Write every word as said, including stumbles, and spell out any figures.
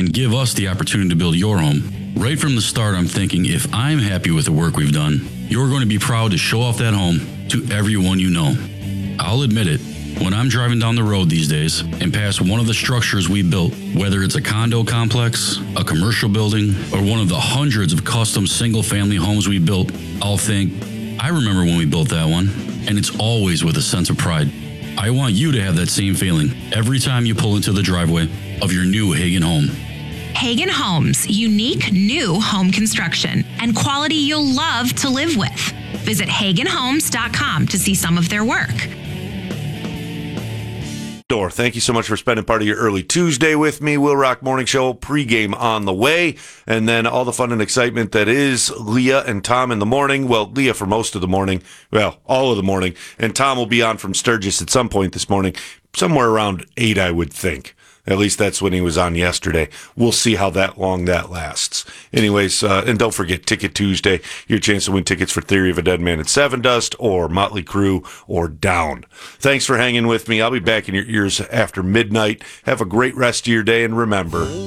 and give us the opportunity to build your home. Right from the start, I'm thinking if I'm happy with the work we've done, you're going to be proud to show off that home to everyone you know. I'll admit it, when I'm driving down the road these days and past one of the structures we built, whether it's a condo complex, a commercial building, or one of the hundreds of custom single-family homes we built, I'll think, I remember when we built that one, and it's always with a sense of pride. I want you to have that same feeling every time you pull into the driveway of your new Hagen home. Hagen Homes, unique new home construction and quality you'll love to live with. Visit hagen homes dot com to see some of their work. Thank you so much for spending part of your early Tuesday with me. Will Rock Morning Show pregame on the way, and then all the fun and excitement that is Leah and Tom in the morning. Well, Leah for most of the morning, well, all of the morning, and Tom will be on from Sturgis at some point this morning, somewhere around eight, I would think. At least that's when he was on yesterday. We'll see how that long that lasts. Anyways, uh, and don't forget Ticket Tuesday, your chance to win tickets for Theory of a Dead Man at Seven Dust or Motley Crue or Down. Thanks for hanging with me. I'll be back in your ears after midnight. Have a great rest of your day, and remember...